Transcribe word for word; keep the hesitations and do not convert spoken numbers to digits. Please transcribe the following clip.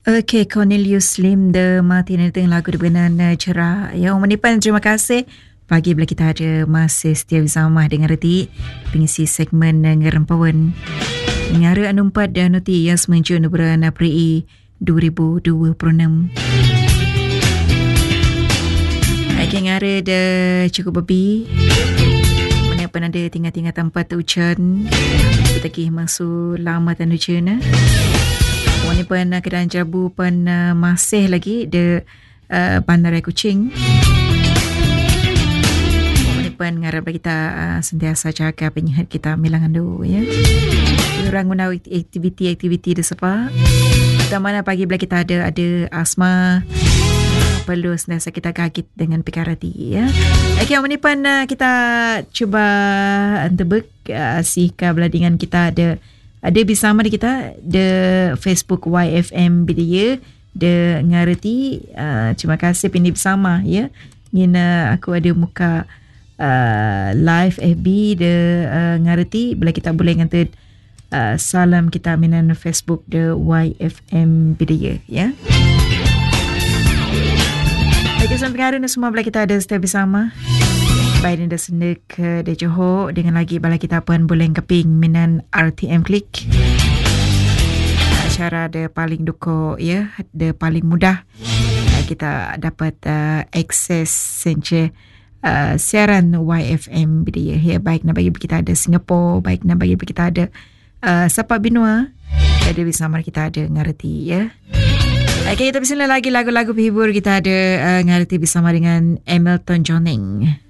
Okey, Cornelius Lim The Martin dengan lagu dengan cerah. Yang menipan, terima kasih. Pagi bila kita ada masih setia bersama dengan reti pengisi segmen Ngerampawan. Ngara anumpat dan noti yang semenjak bulan April dua ribu dua puluh enam. Lagi ngara dah cukup babi. Mana pun ada tinggal-tinggal tempat hujan. Kita pergi masuk lama tan hujan. Ini pun keadaan Jabu pun uh, masih lagi di uh, Bandaraya Kuching. Ini pun ngarap kita uh, sentiasa jaga penyihat kita milangan dulu ya. Orang guna aktiviti-aktiviti di sepa. Kita mana pagi bila kita ada ada asma, perlu sentiasa kita kaget dengan perkara ti ya. Okey, ini pun uh, kita cuba tebak uh, si kabladingan kita ada ada bersama di kita the Facebook Y F M Bidaya the ngareti. Uh, terima kasih pini bersama ya. Ngina aku ada muka uh, live F B the uh, ngareti bila kita boleh ngata uh, salam kita minan Facebook the Y F M Bidaya ya. Lagi sampai hari ni semua bila kita ada setiap bersama. Baik ni dah sendik ke de Johor dengan lagi bala kita pun boleh keping minan R T M Click. Cara dia paling duko ya, dia paling mudah kita dapat uh, akses senche uh, siaran Y F M Bidaya ya. Baik nak bagi kita ada Singapura, baik nak bagi kita ada uh, Sabah Benua, ada bersama kita ada ngerti ya. Okay, kita bersama lagi lagu-lagu penghibur kita ada uh, ngerti bersama dengan Hamilton Johnning.